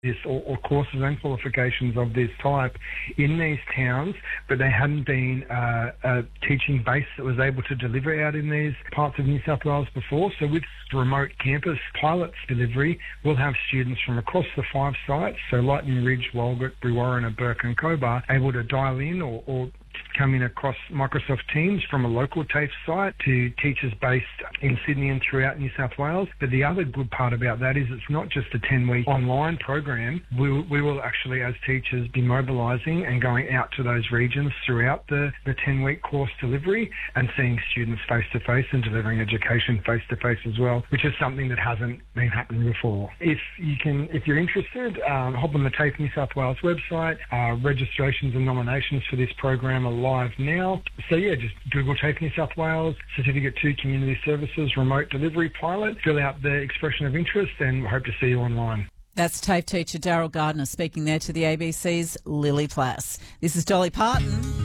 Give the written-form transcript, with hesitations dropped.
this or courses and qualifications of this type in these towns, but they hadn't been a teaching base that was able to deliver out in these parts of New South Wales before. So with remote campus pilots delivery, we'll have students from across the 5 sites, so Lightning Ridge, Walgett, Brewarrina, Burke and Cobar, able to dial in or come in across Microsoft Teams from a local TAFE site to teachers based in Sydney and throughout New South Wales. But the other good part about that is it's not just a 10-week online program. We will actually, as teachers, be mobilising and going out to those regions throughout the 10-week course delivery and seeing students face-to-face and delivering education face-to-face as well, which is something that hasn't been happening before. If you're interested, hop on the TAFE New South Wales website. Registrations and nominations for this program are live now. So yeah, just Google TAFE New South Wales, Certificate 2 Community Services Remote Delivery Pilot, fill out the expression of interest and hope to see you online. That's TAFE teacher Daryl Gardner speaking there to the ABC's Lily Plass. This is Dolly Parton.